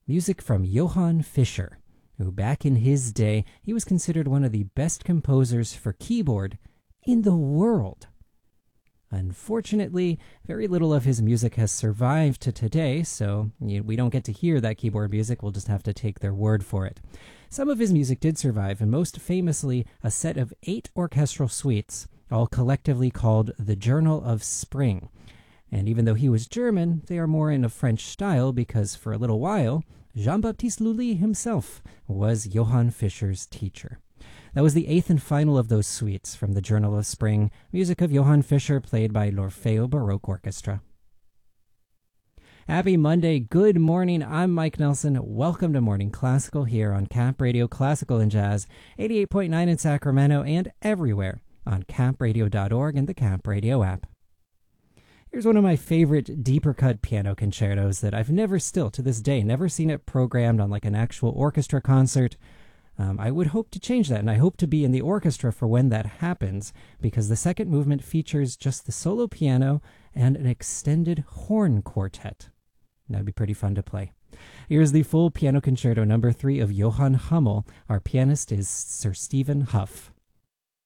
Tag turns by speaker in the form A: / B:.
A: Music from Johann Fischer, who back in his day, he was considered one of the best composers for keyboard in the world. Unfortunately, very little of his music has survived to today, so we don't get to hear that keyboard music. We'll just have to take their word for it. Some of his music did survive, and most famously, a set of 8 orchestral suites, all collectively called the Journal of Spring. And even though he was German, they are more in a French style because for a little while, Jean-Baptiste Lully himself was Johann Fischer's teacher. That was the 8th and final of those suites from the Journal of Spring, music of Johann Fischer played by l'Orfeo Baroque Orchestra. Happy Monday, good morning, I'm Mike Nelson. Welcome to Morning Classical here on Camp Radio Classical and Jazz, 88.9 in Sacramento and everywhere on campradio.org and the Camp Radio app. Here's one of my favorite deeper cut piano concertos that I've never still to this day, never seen it programmed on like an actual orchestra concert. I would hope to change that, and I hope to be in the orchestra for when that happens, because the second movement features just the solo piano and an extended horn quartet. That'd be pretty fun to play. Here's the full piano concerto number 3 of Johann Hummel. Our pianist is Sir Stephen Huff.